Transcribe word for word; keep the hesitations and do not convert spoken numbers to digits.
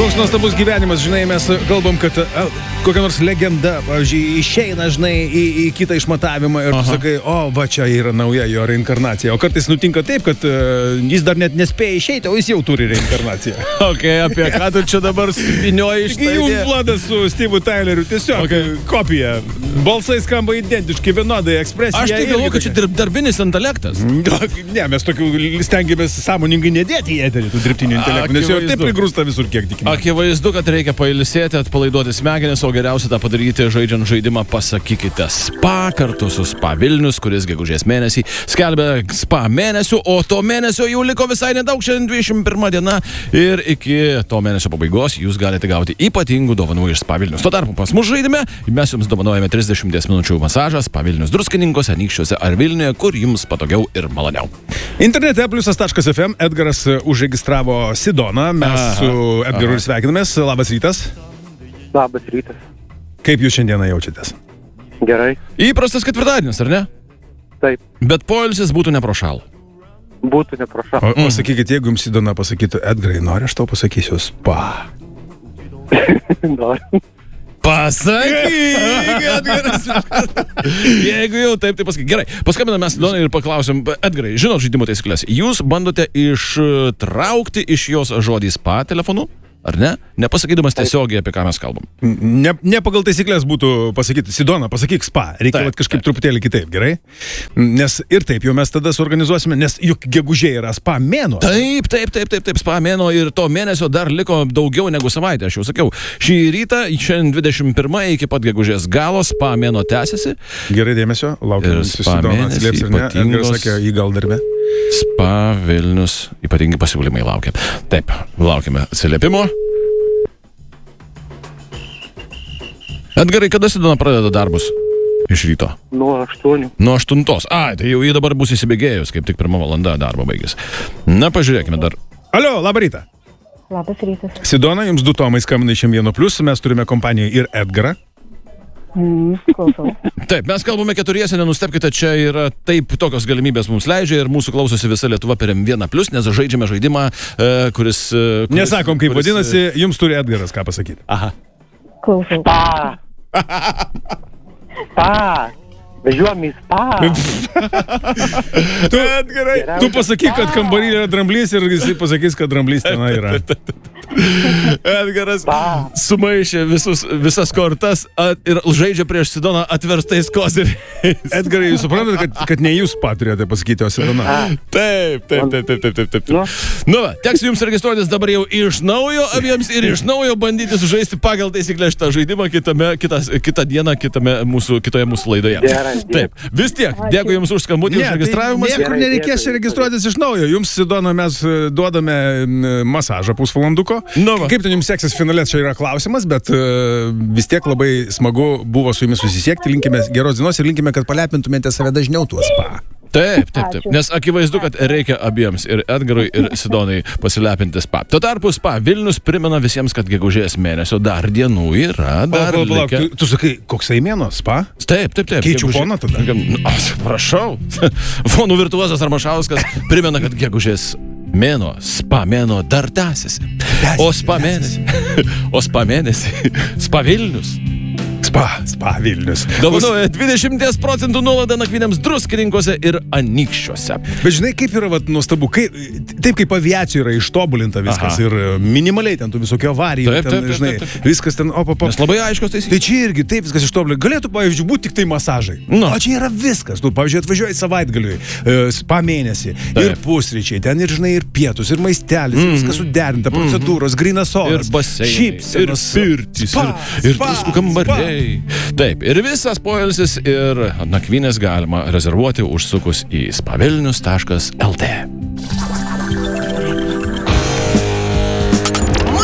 Koks nuostabus gyvenimas, žinai, mes kalbam, kad a, kokia nors legenda, pavyzdžiui, išeina, žinai, į, į kitą išmatavimą ir tu Aha. sakai, o, va čia yra nauja jo reinkarnacija. O kartais nutinka taip, kad uh, jis dar net nespėja išeiti, o jis jau turi reinkarnaciją. Ok, apie ką tu čia dabar spinioji iš tai? Jums Vladas su Steve'u Tyleriu, tiesiog Okay. kopija. Balsai skamba identiškai, vienodai, ekspresija. Aš tai galvoju, kad čia dirb, darbinis intelektas. Ne, mes tokių stengiamės sąmoningai nedėti į eterį tų dirbtinių intelektų, nes jau ir taip Akivaizdu. prigrūsta visur kiek tikime. Akivaizdu, kad reikia pailsėti, atpalaiduoti smegenis, o geriausia tą padaryti žaidžiant žaidimą Pasakykite Spa kartu su Spa Vilnius, kuris gegužės mėnesį skelbia Spa mėnesių, o to mėnesio jau liko visai nedaug, šiandien dvidešimt pirma diena ir iki to mėnesio pabaigos jūs galite gauti ypatingų dovanų iš Spa Vilnius. Tuo tarpu pas mus žaidime mes jums dovanojame trisdešimties minučių masažą Spa Vilnius Druskininkose, Anykščiuose ar Vilniuje, kur jums patogiau ir maloniau. Internete pliusas taškas ef em Edgaras užregistravo Sidoną, mes Aha, su Edgaru aha. ir sveikinamės. Labas rytas. Labas rytas. Kaip jūs šiandieną jaučiatės? Gerai. Įprastas ketvirtadienis, ar ne? Taip. Bet poilsis būtų neprošal. Būtų neprašau. O, o sakykit, jeigu jums Sidona pasakytų, Edgarai, nori, aš tau pasakysiu spa. Noriu. Pasakyk, Edgaras. Jeigu jau taip, tai pasakyk. Gerai, paskambiname mes Sidonai ir paklausim, Edgarai, žinot žaidimo taisyklės, jūs bandote ištraukti iš jos žodį spa telefonu? Ar ne? Nepasakydamas tiesiogiai, apie ką mes kalbam. Ne, ne pagal taisyklės būtų pasakyti, Sidona, pasakyk spa. Reikia Taip, vat kažkaip taip. truputėlį kitaip, gerai? Nes ir taip jau mes tada suorganizuosime, nes juk gegužė yra spa mėnuo. Taip, taip, taip, taip, taip, spa mėnuo ir to mėnesio dar liko daugiau negu savaitę, aš jau sakiau. Šį rytą, šiandien dvidešimt pirma iki pat gegužės galo, spa mėnuo tęsiasi. Gerai dėmesio, laukiam, Ir su spa Sidona mėnesį atsilieps ir ne. ypatingos- Edgaras sakė, į gal darbę. Spa Vilnius, ypatingi pasiūlymai laukia. Taip, laukime atsiliepimo. Edgarai, kada Sidona pradeda darbus iš ryto? Nuo aštuonių. Nuo aštuntos. Ai, tai jau jį dabar bus įsibėgėjus, kaip tik pirma valanda darbo baigės. Na, pažiūrėkime dar. Alio, labą rytą. Labas rytas. Sidona, jums du tomai skambina iš vieno plius, mes turime kompaniją ir Edgarą. Mm, klausau. Taip, mes kalbame keturiese, nenustepkite, čia yra taip, tokios galimybės mums leidžia ir mūsų klausosi visa Lietuva per M vieną plius, nes žaidžiame žaidimą, e, kuris, e, kuris... Nesakom, kaip kuris, vadinasi, jums turi Edgaras ką pasakyti. Aha. Klausau. Spa. Spa. Vežiuom į spa. Tu, Edgarai, tu pasakyk, kad kambarį yra dramblys ir jisai pasakys, kad dramblys ten yra. Edgaras Spa. sumaišė visus, visas kortas at, ir žaidžia prieš Sidoną atverstais koziriais. Edgarai, jūs suprantate, kad, kad ne jūs paturėjote pasakyti, o Sidona. Taip, taip, taip, taip, taip, taip, taip. Nu. Nu, va, teks jums registruotis dabar jau iš naujo abiems ir iš naujo bandyti sužaisti pagal taisyklę šitą žaidimą kitame, kitas, kitą dieną kitame mūsų, kitoje mūsų laidoje. Gerai, Taip, vis tiek, dėkui jums už skambutį, už registravimas. Tai niekur nereikės čia registruotis iš naujo. Jums, Sidona, mes e, duodame m, masažą pusvalanduko. Nu va. Kaip ten jums seksis finale, čia yra klausimas, bet e, vis tiek labai smagu buvo su jumis susisiekti. Linkime geros dienos ir linkime, kad palepintumėte save dažniau tuo spa. Taip, taip, taip. Ačiū. Nes akivaizdu, kad reikia abiems ir Edgarui, ir Sidonai pasilepinti spa. Tuo tarpu spa Vilnius primena visiems, kad gegužės mėnesio dar dienų yra. Dar Palauk, palauk, likę. tu, tu sakai, koksai mėnuo spa? Taip, taip, taip. Keičiu Gegužė- foną tada? Nu, aš prašau. Fonų virtuozas Armašauskas primena, kad gegužės mėnuo, spa mėnuo dar tęsiasi. O spa mėnesį, o spa mėnesį, spa Vilnius. Spa, spa Vilnius. Dovanoja dvidešimt procentų nuolaidą nakvynėms Druskininkose ir Anykščiuose. Bet žinai, kaip yra vat, nuostabu, kaip, taip kaip aviacijoje yra ištobulinta viskas. Aha. Ir e, minimaliai ten tų visokių avarijų, Taip, ten, taip, taip, žinai, taip, taip. viskas ten, op, op, op. Nes labai aiškios taisyklės. Tai čia irgi taip viskas ištobulinta. Galėtų, pavyzdžiui, būti tik tai masažai. Nu. O čia yra viskas. Tu, pavyzdžiui, atvažiuoji savaitgaliui, e, spa mėnesį, Taip. ir pusryčiai, ten ir, žinai, ir pietus, ir maistelis, mm. viskas suderinta, procedūros, grynas Ir oras, baseinai, ir šypsenos, pirtys, spa, ir, ir spa, diskų kambariai. Taip, ir visas poilsis ir nakvynės galima rezervuoti užsukus į spa vilnius taškas el tė.